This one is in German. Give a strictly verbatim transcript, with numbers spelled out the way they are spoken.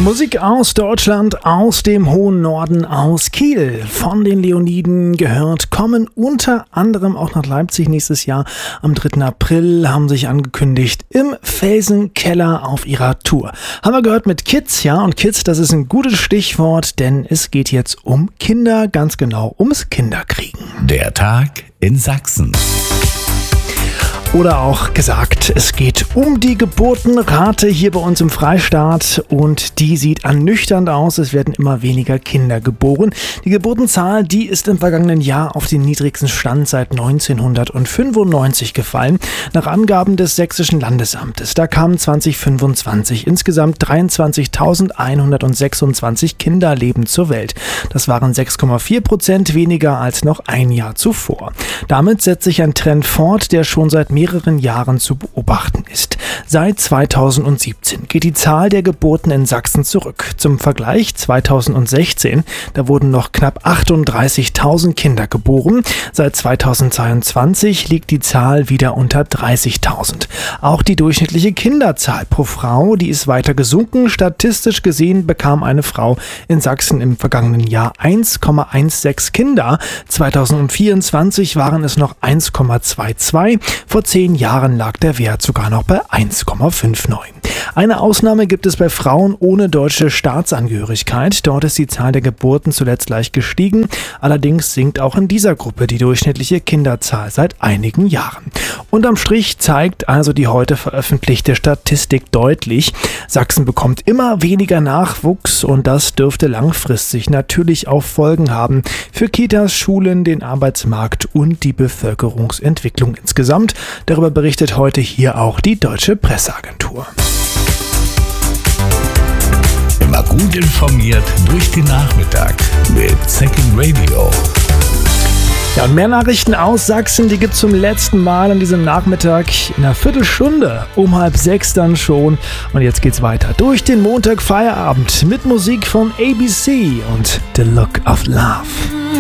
Musik aus Deutschland, aus dem hohen Norden, aus Kiel. Von den Leoniden gehört, kommen unter anderem auch nach Leipzig nächstes Jahr. Am dritten April haben sich angekündigt im Felsenkeller auf ihrer Tour. Haben wir gehört mit Kids, ja, und Kids, das ist ein gutes Stichwort, denn es geht jetzt um Kinder, ganz genau ums Kinderkriegen. Der Tag in Sachsen. Oder auch gesagt, es geht um die Geburtenrate hier bei uns im Freistaat und die sieht ernüchternd aus. Es werden immer weniger Kinder geboren. Die Geburtenzahl, die ist im vergangenen Jahr auf den niedrigsten Stand seit neunzehnhundertfünfundneunzig gefallen. Nach Angaben des Sächsischen Landesamtes, da kamen zwanzig fünfundzwanzig insgesamt dreiundzwanzigtausendeinhundertsechsundzwanzig Kinderleben zur Welt. Das waren sechs Komma vier Prozent weniger als noch ein Jahr zuvor. Damit setzt sich ein Trend fort, der schon seit mehreren Jahren zu beobachten ist. Seit zweitausendsiebzehn geht die Zahl der Geburten in Sachsen zurück. Zum Vergleich zweitausendsechzehn, da wurden noch knapp achtunddreißigtausend Kinder geboren. Seit zweitausendzweiundzwanzig liegt die Zahl wieder unter dreißigtausend. Auch die durchschnittliche Kinderzahl pro Frau, die ist weiter gesunken. Statistisch gesehen bekam eine Frau in Sachsen im vergangenen Jahr eins Komma sechzehn Kinder. zweitausendvierundzwanzig waren es noch eins Komma zweiundzwanzig. Vor zehn Jahren lag der Wert sogar noch bei eins Komma neunundfünfzig. Eine Ausnahme gibt es bei Frauen ohne deutsche Staatsangehörigkeit. Dort ist die Zahl der Geburten zuletzt leicht gestiegen. Allerdings sinkt auch in dieser Gruppe die durchschnittliche Kinderzahl seit einigen Jahren. Unterm Strich zeigt also die heute veröffentlichte Statistik deutlich, Sachsen bekommt immer weniger Nachwuchs und das dürfte langfristig natürlich auch Folgen haben für Kitas, Schulen, den Arbeitsmarkt und die Bevölkerungsentwicklung insgesamt. Darüber berichtet heute hier auch die Deutsche Presseagentur. Immer gut informiert durch den Nachmittag mit Second Radio. Ja, und mehr Nachrichten aus Sachsen, die gibt es zum letzten Mal an diesem Nachmittag in einer Viertelstunde, um halb sechs dann schon. Und jetzt geht's weiter durch den Montag Feierabend mit Musik von A B C und The Look of Love.